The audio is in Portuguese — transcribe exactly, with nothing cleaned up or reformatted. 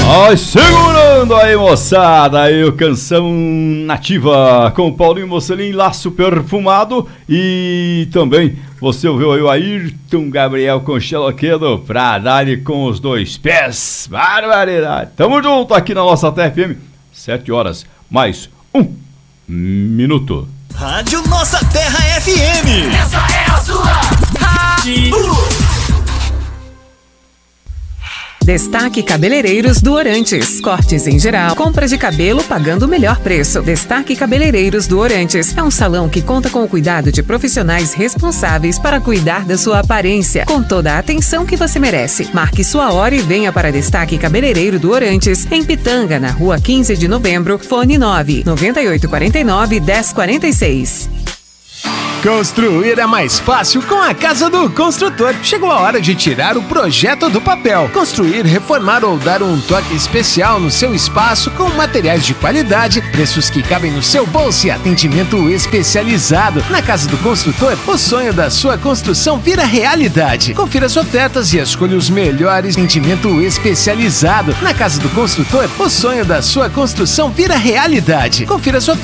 Nós segurando aí, moçada, aí o Canção Nativa com Paulinho Mocelin, Laço Perfumado, e também você ouviu aí o Ayrton Gabriel com Xeloquedo pra dar-lhe com os dois pés. Barbaridade. Tamo junto aqui na nossa T F M, sete horas mais um minuto. Rádio Nossa Terra F M. Essa é a sua rádio. Destaque Cabeleireiros do Orantes. Cortes em geral, compra de cabelo pagando o melhor preço. Destaque Cabeleireiros do Orantes. É um salão que conta com o cuidado de profissionais responsáveis para cuidar da sua aparência, com toda a atenção que você merece. Marque sua hora e venha para Destaque Cabeleireiro do Orantes, em Pitanga, na rua quinze de novembro, fone nove nove oito quatro nove, um zero quatro seis. Construir é mais fácil com a Casa do Construtor. Chegou a hora de tirar o projeto do papel. Construir, reformar ou dar um toque especial no seu espaço com materiais de qualidade, preços que cabem no seu bolso e atendimento especializado. Na Casa do Construtor, o sonho da sua construção vira realidade. Confira as ofertas e escolha os melhores. Atendimento especializado. Na Casa do Construtor, o sonho da sua construção vira realidade. Confira as ofertas.